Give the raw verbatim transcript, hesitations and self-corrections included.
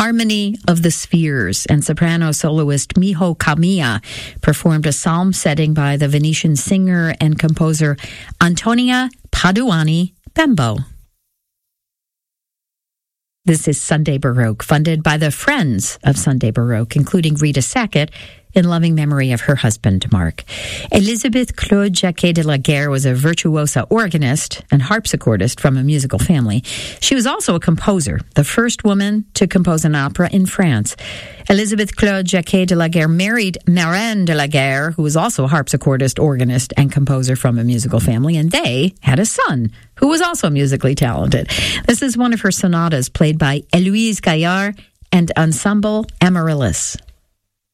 Harmony of the Spheres, and soprano soloist Miho Kamiya performed a psalm setting by the Venetian singer and composer Antonia Paduani Bembo. This is Sunday Baroque, funded by the Friends of Sunday Baroque, including Rita Sackett, in loving memory of her husband, Mark. Elisabeth Claude Jacquet de la Guerre was a virtuosa organist and harpsichordist from a musical family. She was also a composer, the first woman to compose an opera in France. Elisabeth Claude Jacquet de la Guerre married Marianne de la Guerre, who was also a harpsichordist, organist, and composer from a musical family, and they had a son who was also musically talented. This is one of her sonatas played by Héloïse Gaillard and Ensemble Amaryllis.